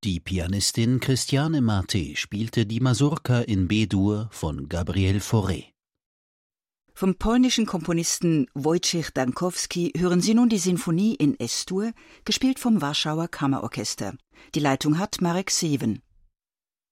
Die Pianistin Christiane Marté spielte die Masurka in B-Dur von Gabriel Fauré. Vom polnischen Komponisten Wojciech Dankowski hören Sie nun die Sinfonie in S-Dur, gespielt vom Warschauer Kammerorchester. Die Leitung hat Marek Sewen.